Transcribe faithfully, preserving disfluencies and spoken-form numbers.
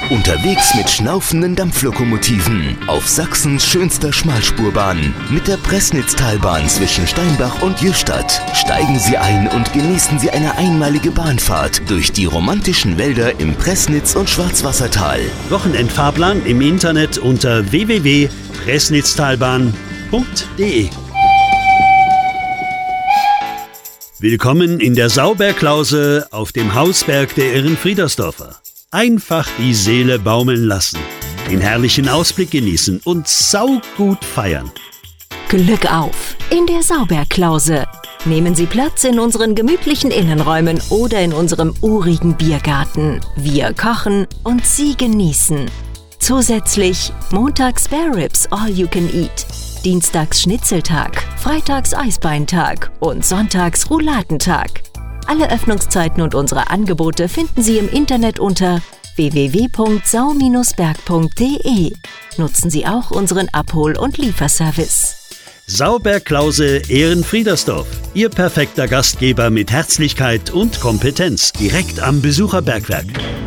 Unterwegs mit schnaufenden Dampflokomotiven auf Sachsens schönster Schmalspurbahn mit der Pressnitztalbahn zwischen Steinbach und Jüstadt. Steigen Sie ein und genießen Sie eine einmalige Bahnfahrt durch die romantischen Wälder im Pressnitz und Schwarzwassertal. Wochenendfahrplan im Internet unter w w w punkt pressnitztalbahn punkt d e. Willkommen in der Sauberklause auf dem Hausberg der Ehrenfriedersdorfer. Einfach die Seele baumeln lassen, den herrlichen Ausblick genießen und saugut feiern. Glück auf in der Sauberklause. Nehmen Sie Platz in unseren gemütlichen Innenräumen oder in unserem urigen Biergarten. Wir kochen und Sie genießen. Zusätzlich montags Spare Ribs All You Can Eat, dienstags Schnitzeltag, freitags Eisbeintag und sonntags Rouladentag. Alle Öffnungszeiten und unsere Angebote finden Sie im Internet unter w w w punkt sau berg punkt d e. Nutzen Sie auch unseren Abhol- und Lieferservice. Sauberklause Ehrenfriedersdorf, Ihr perfekter Gastgeber mit Herzlichkeit und Kompetenz direkt am Besucherbergwerk.